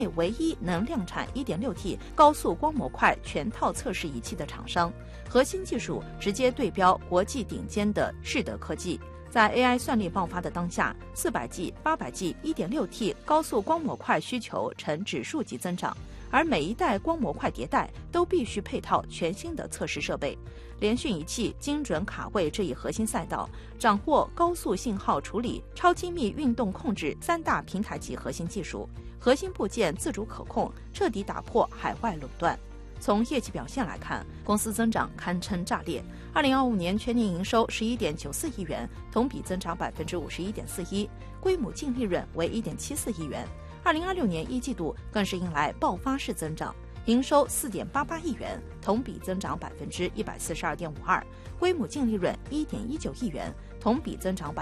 唯一能量产 1.6T 高速光模块全套测试仪器的厂商，核心技术直接对标国际顶尖的世德科技。在 AI 算力爆发的当下，400G、800G、1.6T 高速光模块需求呈指数级增长，而每一代光模块迭代都必须配套全新的测试设备。联讯仪器精准卡位这一核心赛道，掌握高速信号处理、超精密运动控制3大平台级核心技术，核心部件自主可控，彻底打破海外垄断。从业绩表现来看，公司增长堪称炸裂。2025年全年营收11.94亿元，同比增长51.41%，规模净利润为1.74亿元。2026年一季度更是迎来爆发式增长，营收4.88亿元，同比增长142.52%，规模净利润1.19亿元，同比增长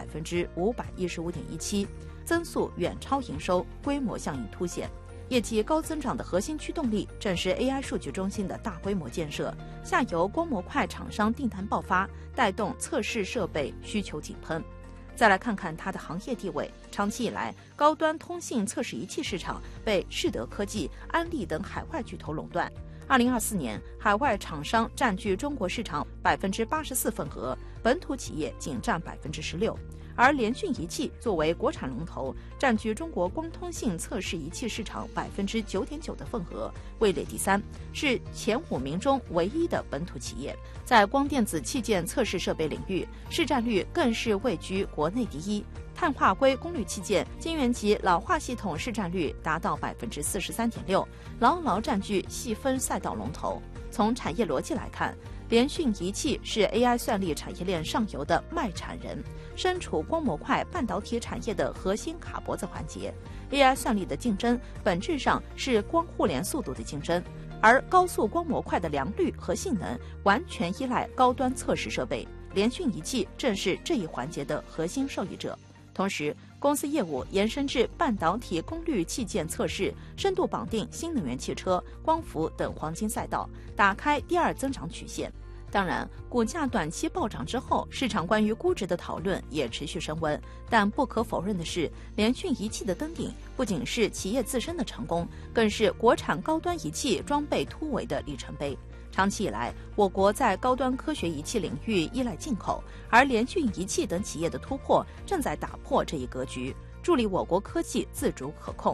515.17%，增速远超营收，规模效应凸显。业绩高增长的核心驱动力正是 AI 数据中心的大规模建设，下游光模块厂商订单爆发，带动测试设备需求井喷。再来看看它的行业地位，长期以来，高端通信测试仪器市场被世德科技、安利等海外巨头垄断。2024年，海外厂商占据中国市场84%份额，本土企业仅占16%。而联讯仪器作为国产龙头，占据中国光通信测试仪器市场9.9%的份额，位列第3，是前5名中唯一的本土企业。在光电子器件测试设备领域，市占率更是位居国内第1。碳化硅功率器件、晶圆级老化系统市占率达到43.6%，牢牢占据细分赛道龙头。从产业逻辑来看，联讯仪器是 AI 算力产业链上游的卖产人，身处光模块半导体产业的核心卡脖子环节。AI 算力的竞争本质上是光互联速度的竞争，而高速光模块的良率和性能完全依赖高端测试设备，联讯仪器正是这一环节的核心受益者。同时，公司业务延伸至半导体功率器件测试，深度绑定新能源汽车、光伏等黄金赛道，打开第2增长曲线。当然，股价短期暴涨之后，市场关于估值的讨论也持续升温。但不可否认的是，联讯仪器的登顶不仅是企业自身的成功，更是国产高端仪器装备突围的里程碑。长期以来，我国在高端科学仪器领域依赖进口，而联讯仪器等企业的突破正在打破这一格局，助力我国科技自主可控。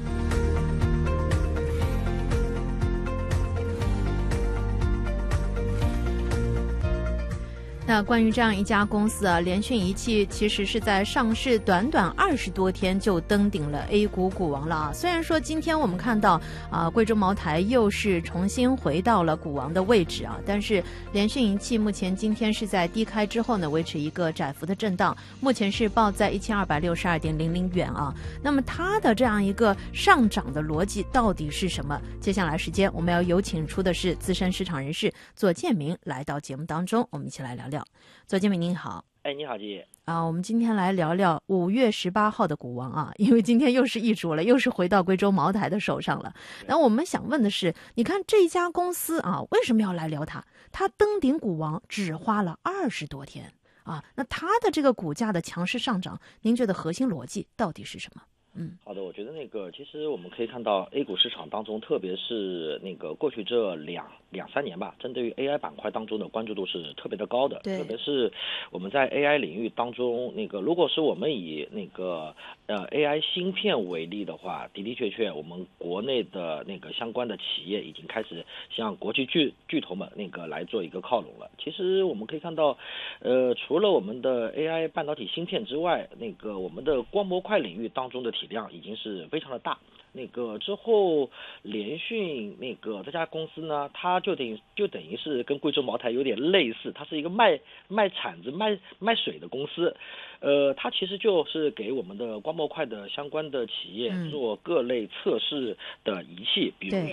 那关于这样一家公司啊，联讯仪器其实是在上市短短20多天就登顶了 A 股股王了啊。虽然说今天我们看到贵州茅台又是重新回到了股王的位置啊，但是联讯仪器目前今天是在低开之后呢，维持一个窄幅的震荡，目前是报在1262.00元啊。那么它的这样一个上涨的逻辑到底是什么？接下来时间我们要有请出的是资深市场人士左建明来到节目当中，我们一起来聊聊。左建明您好。 你好，姐我们今天来聊聊5月18号的股王啊，因为今天又是易主了，又是回到贵州茅台的手上了。那我们想问的是，你看这家公司啊，为什么要来聊它？它登顶股王只花了20多天啊，那它的这个股价的强势上涨，您觉得核心逻辑到底是什么？ 好的，我觉得其实我们可以看到 A 股市场当中，特别是过去这两三年吧，针对于 AI 板块当中的关注度是特别的高的。特别是我们在 AI 领域当中，如果是我们以AI 芯片为例的话，的确我们国内的相关的企业已经开始向国际巨头们来做一个靠拢了。其实我们可以看到，除了我们的 AI 半导体芯片之外，我们的光模块领域当中的体量已经是非常的大。之后联讯这家公司呢，它就等于是跟贵州茅台有点类似，它是一个卖铲子卖水的公司。它其实就是给我们的光模块的相关的企业做各类测试的仪器，比如说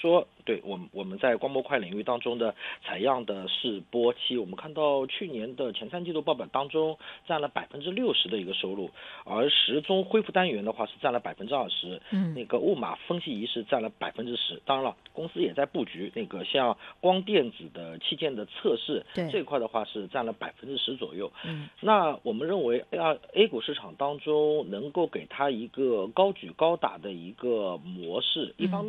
对我们在光模块领域当中的采样的示波期，我们看到去年的前3季度报表当中占了60%的一个收入，而时钟恢复单元的话是占了20%，那个物码分析仪是占了10%。当然了，公司也在布局那个像光电子的器件的测试，这一块的话是占了10%左右。那我们认为 A 股市场当中能够给它一个高举高打的一个模式，一方面